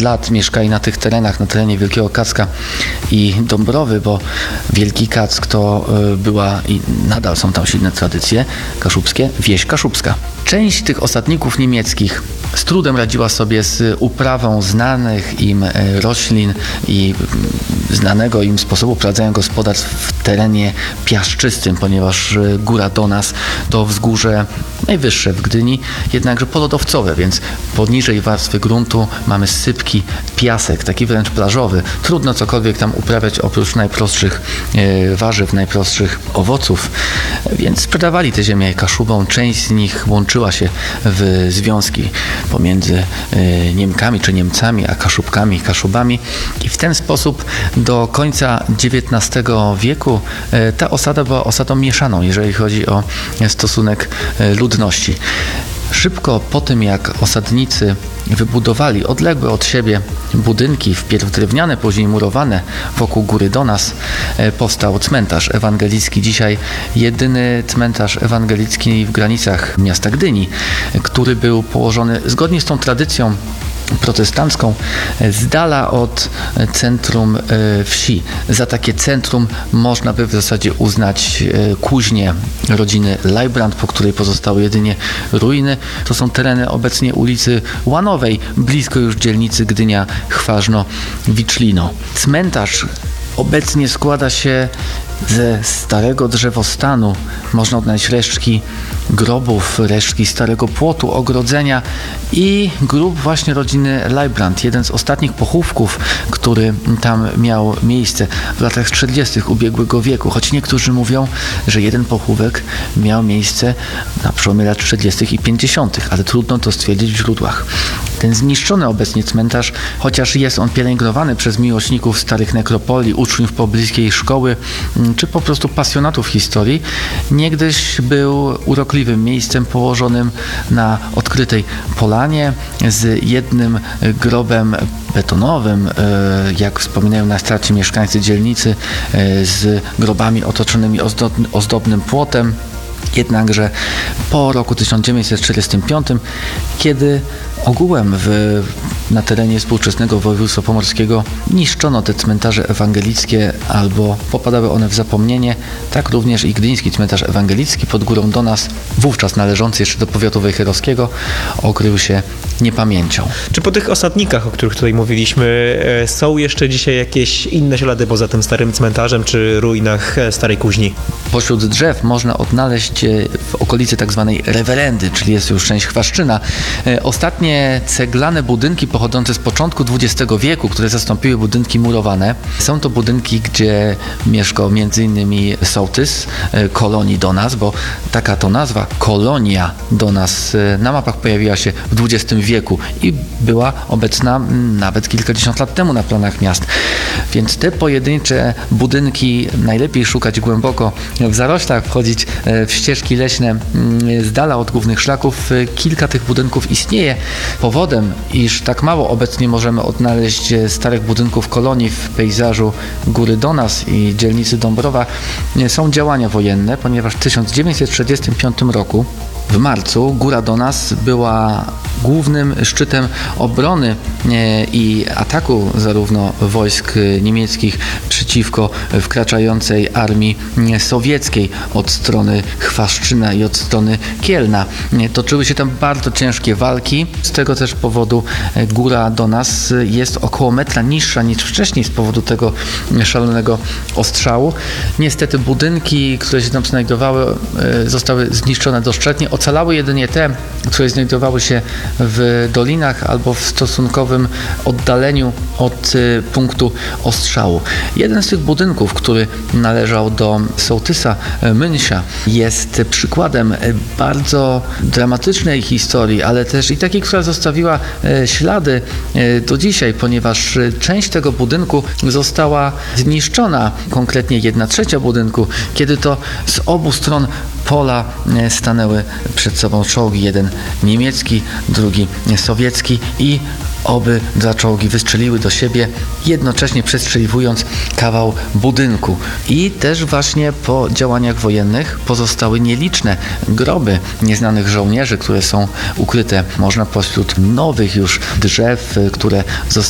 lat mieszkali na tych terenach, na terenie Wielkiego Kacka i Dąbrowy, bo Wielki Kack to była i nadal są tam silne tradycje kaszubskie, wieś kaszubska. Część tych osadników niemieckich z trudem radziła sobie z uprawą znanych im roślin i znanego im sposobu prowadzenia gospodarstw w terenie piaszczystym, ponieważ Góra Donas to wzgórze najwyższe w Gdyni, jednakże polodowcowe, więc poniżej warstwy gruntu mamy sypki, piasek, taki wręcz plażowy. Trudno cokolwiek tam uprawiać oprócz najprostszych warzyw, najprostszych owoców, więc sprzedawali tę ziemię Kaszubom. Część z nich łączyła się w związki pomiędzy Niemkami czy Niemcami, a Kaszubkami, Kaszubami i w ten sposób do końca XIX wieku ta osada była osadą mieszaną, jeżeli chodzi o stosunek ludności. Szybko po tym, jak osadnicy wybudowali odległe od siebie budynki, wpierw drewniane, później murowane wokół Góry Donas, powstał cmentarz ewangelicki. Dzisiaj jedyny cmentarz ewangelicki w granicach miasta Gdyni, który był położony zgodnie z tą tradycją protestancką z dala od centrum wsi. Za takie centrum można by w zasadzie uznać kuźnię rodziny Leibrand, po której pozostały jedynie ruiny. To są tereny obecnie ulicy Łanowej, blisko już dzielnicy Gdynia-Chważno-Wicznino. Cmentarz obecnie składa się ze starego drzewostanu. Można odnaleźć resztki grobów, resztki starego płotu, ogrodzenia i grób właśnie rodziny Leibrand. Jeden z ostatnich pochówków, który tam miał miejsce w latach 40. ubiegłego wieku. Choć niektórzy mówią, że jeden pochówek miał miejsce na przełomie lat 40. i 50., ale trudno to stwierdzić w źródłach. Ten zniszczony obecnie cmentarz, chociaż jest on pielęgnowany przez miłośników starych nekropolii, uczniów pobliskiej szkoły, czy po prostu pasjonatów historii, niegdyś był urokliwym miejscem położonym na odkrytej polanie z jednym grobem betonowym, jak wspominają najstarsi mieszkańcy dzielnicy, z grobami otoczonymi ozdobnym płotem. Jednakże po roku 1945, kiedy ogółem na terenie współczesnego województwa pomorskiego niszczono te cmentarze ewangelickie albo popadały one w zapomnienie, tak również i gdyński cmentarz ewangelicki pod Górą Donas, wówczas należący jeszcze do powiatu wejherowskiego, okrył się niepamięcią. Czy po tych osadnikach, o których tutaj mówiliśmy, są jeszcze dzisiaj jakieś inne ślady poza tym starym cmentarzem czy ruinach starej kuźni? Pośród drzew można odnaleźć w okolicy tak zwanej rewerendy, czyli jest już część Chwaszczyna, ostatnie ceglane budynki pochodzące z początku XX wieku, które zastąpiły budynki murowane. Są to budynki, gdzie mieszkał m.in. sołtys kolonii Donas, bo taka to nazwa, kolonia Donas, na mapach pojawiła się w XX wieku i była obecna nawet kilkadziesiąt lat temu na planach miast. Więc te pojedyncze budynki najlepiej szukać głęboko w zaroślach, wchodzić w ścieżki leśne z dala od głównych szlaków. Kilka tych budynków istnieje. Powodem, iż tak mało obecnie możemy odnaleźć starych budynków kolonii w pejzażu Góry Donas i dzielnicy Dąbrowa, są działania wojenne, ponieważ w 1945 roku w marcu Góra Donas była głównym szczytem obrony i ataku zarówno wojsk niemieckich przeciwko wkraczającej armii sowieckiej od strony Chwaszczyna i od strony Kielna. Toczyły się tam bardzo ciężkie walki. Z tego też powodu Góra Donas jest około metra niższa niż wcześniej z powodu tego szalonego ostrzału. Niestety budynki, które się tam znajdowały, zostały zniszczone doszczętnie. Ocalały jedynie te, które znajdowały się w dolinach albo w stosunkowym oddaleniu od punktu ostrzału. Jeden z tych budynków, który należał do sołtysa Münsia, jest przykładem bardzo dramatycznej historii, ale też i takiej, która zostawiła ślady do dzisiaj, ponieważ część tego budynku została zniszczona, konkretnie 1/3 budynku, kiedy to z obu stron pola stanęły przed sobą czołgi, jeden niemiecki, drugi sowiecki i obydwa czołgi wystrzeliły do siebie, jednocześnie przestrzeliwując kawał budynku. I też właśnie po działaniach wojennych pozostały nieliczne groby nieznanych żołnierzy, które są ukryte, można pośród nowych już drzew, które zostały